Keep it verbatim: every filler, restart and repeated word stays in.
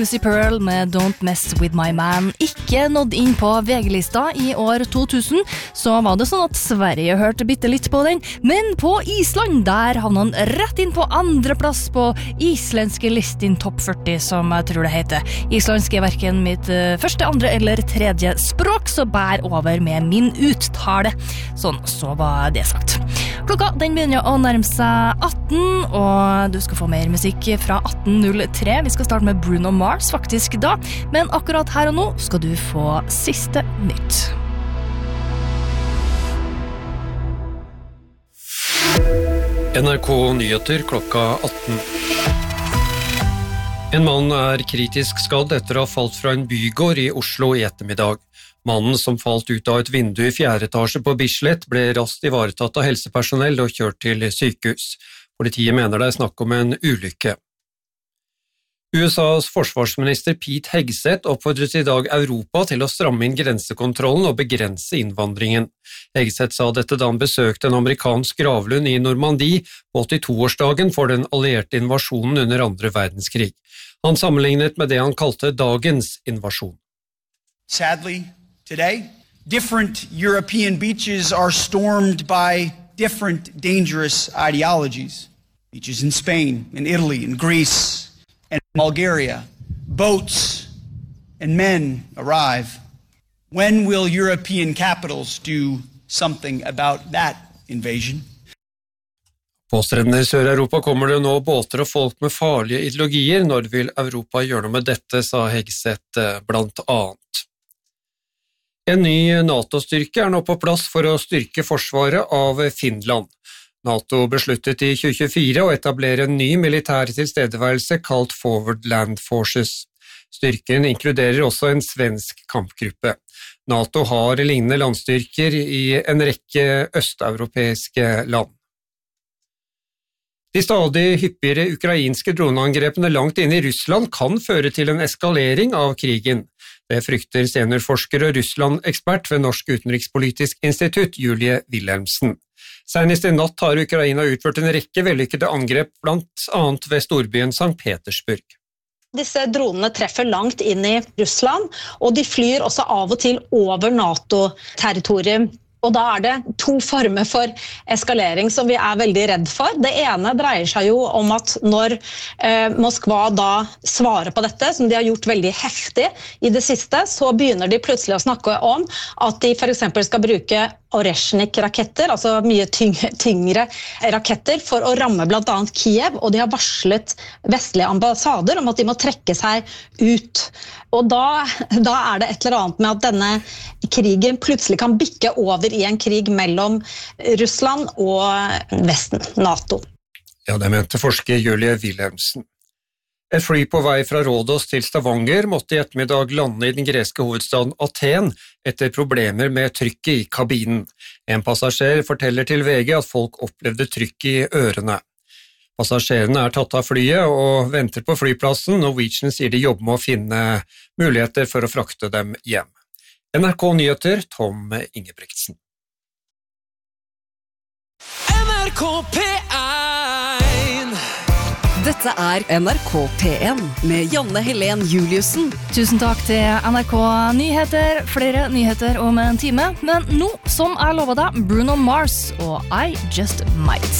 Lucy Pearl med Don't Mess With My Man ikke nådd inn på V G-lista i år to tusen, så var det sånn at Sverige hørte bitte litt på den, men på Island, der havna han rett inn på andre plass på islandske listin topp førti, som jeg tror det heter. Islandsk er hverken mitt uh, første, andre eller tredje språk, så bær over med min uttale. Sånn, så var det sagt. Klokka, den begynner å nærme seg atten, og du skal få mer musikk fra atten null tre. Vi skal starte med Bruno Mars faktisk da, men akkurat her og nå skal du få siste nytt. N R K Nyheter klokka atten. En mann er kritisk skadd etter å ha falt fra en bygård i Oslo i ettermiddag. Mannen som falt ut av et vindu i fjerde etasje på Bislett ble raskt ivaretatt av helsepersonell og kjørt til sykehus. Politiet mener det er snakk om en ulykke. U S A's forsvarsminister Pete Hegseth oppfordret i dag Europa til å stramme inn grensekontrollen og begrense innvandringen. Hegseth sa dette da han besøkte en amerikansk gravlund i Normandie på åttito-årsdagen for den allierte invasjonen under andre verdenskrig. Han sammenlignet med det han kalte dagens invasjon. Sadly, today, different European beaches are stormed by different dangerous ideologies. Beaches in Spain, in Italy, in Greece, and Bulgaria, boats and men arrive. When will European capitals do something about that invasion? På strendene i Sør-Europa kommer det nå båter og folk med farlige ideologier. Når vil Europa gjøre noe med dette, sa Hegseth blant annet. En ny NATO-styrke er nå på plass for å styrke forsvaret av Finland. NATO besluttet i tjue tjuefire å etablere en ny militær tilstedeværelse kalt Forward Land Forces. Styrken inkluderer også en svensk kampgruppe. NATO har lignende landstyrker i en rekke østeuropeiske land. De stadig hyppigere ukrainske droneangrepene langt inn i Russland kan føre til en eskalering av krigen. Det frykter seniorforsker og Russland-ekspert ved Norsk utenrikspolitisk institutt, Julie Wilhelmsen. Senest i natt har Ukraina utført en rekke vellykkede angrep, blant annet ved storbyen Sankt Petersburg. Disse dronene treffer langt inn i Russland, og de flyr også av og til over NATO-territorium. Og da er det to former for eskalering som vi er veldig redd for. Det ene dreier seg jo om at når eh, Moskva da svarer på dette, som de har gjort veldig heftig i det siste, så begynner de plutselig å snakke om at de for eksempel skal bruke Oreshnik-raketter, altså mye tyng tyngre raketter, for å ramme blant annet Kiev, og de har varslet vestlige ambassader om at de må trekke seg ut. Og da, da er det et eller annet med at denne krigen plutselig kan bikke over i en krig mellom Russland og Vesten, NATO. Ja, det mente forsker Julie Wilhelmsen. Et fly på vei fra Rådås til Stavanger måtte i ettermiddag lande i den greske hovedstaden Aten etter problemer med trykket i kabinen. En passasjer forteller til V G at folk opplevde trykk i ørene. Passasjerene er tatt av flyet og venter på flyplassen. Norwegian sier de jobber med å finne muligheter for å frakte dem hjem. N R K Nyheter, Tom Ingebrigtsen. N R K P én. Dette er N R K P én med Janne Helen Juliussen. Tusen takk til N R K Nyheter. Flere nyheter om en time. Men nå, som jeg lovet deg, Bruno Mars og I Just Might.